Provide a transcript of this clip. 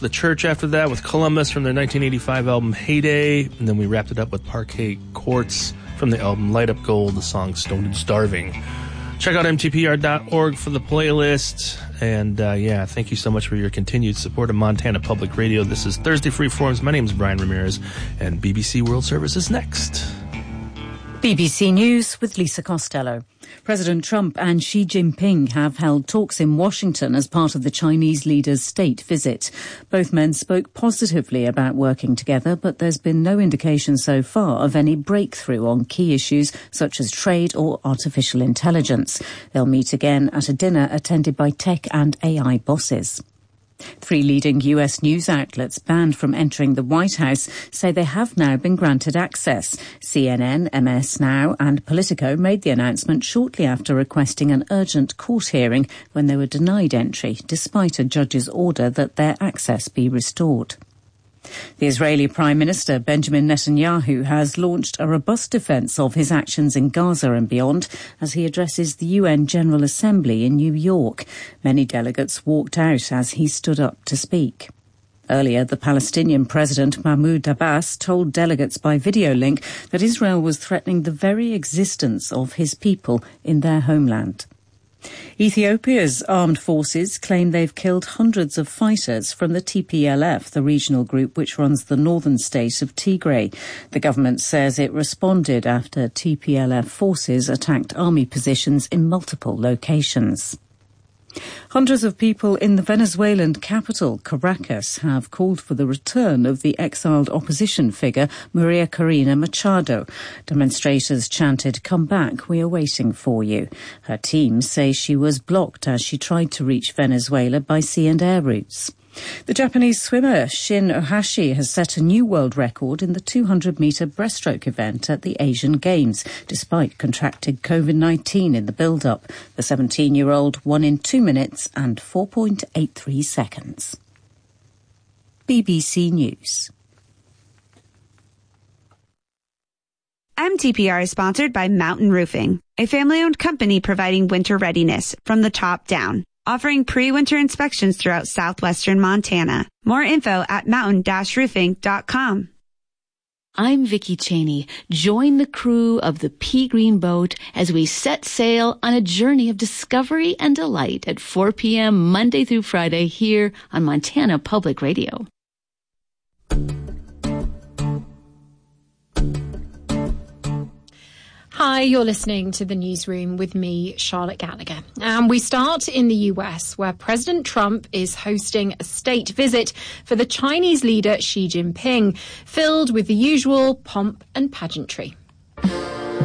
The Church after that with Columbus from their 1985 album Heyday. And then we wrapped it up with Parquet Courts from the album Light Up Gold, the song Stoned and Starving. Check out mtpr.org for the playlist. And thank you so much for your continued support of Montana Public Radio. This is Thursday Freeforms. My name is Brian Ramirez, and BBC World Service is next. BBC News with Lisa Costello. President Trump and Xi Jinping have held talks in Washington as part of the Chinese leader's state visit. Both men spoke positively about working together, but there's been no indication so far of any breakthrough on key issues such as trade or artificial intelligence. They'll meet again at a dinner attended by tech and AI bosses. 3 leading US news outlets banned from entering the White House say they have now been granted access. CNN, MS Now and Politico made the announcement shortly after requesting an urgent court hearing when they were denied entry, despite a judge's order that their access be restored. The Israeli Prime Minister Benjamin Netanyahu has launched a robust defence of his actions in Gaza and beyond as he addresses the UN General Assembly in New York. Many delegates walked out as he stood up to speak. Earlier, the Palestinian President Mahmoud Abbas told delegates by video link that Israel was threatening the very existence of his people in their homeland. Ethiopia's armed forces claim they've killed hundreds of fighters from the TPLF, the regional group which runs the northern state of Tigray. The government says it responded after TPLF forces attacked army positions in multiple locations. Hundreds of people in the Venezuelan capital, Caracas, have called for the return of the exiled opposition figure Maria Corina Machado. Demonstrators chanted, "Come back, we are waiting for you." Her team say she was blocked as she tried to reach Venezuela by sea and air routes. The Japanese swimmer Shin Ohashi has set a new world record in the 200-metre breaststroke event at the Asian Games, despite contracting COVID-19 in the build-up. The 17-year-old won in 2 minutes and 4.83 seconds. BBC News. MTPR is sponsored by Mountain Roofing, a family-owned company providing winter readiness from the top down, offering pre-winter inspections throughout southwestern Montana. More info at mountain-roofing.com. I'm Vicki Cheney. Join the crew of the Pea Green Boat as we set sail on a journey of discovery and delight at 4 p.m. Monday through Friday here on Montana Public Radio. Hi, you're listening to The Newsroom with me, Charlotte Gallagher. And we start in the US, where President Trump is hosting a state visit for the Chinese leader Xi Jinping, filled with the usual pomp and pageantry.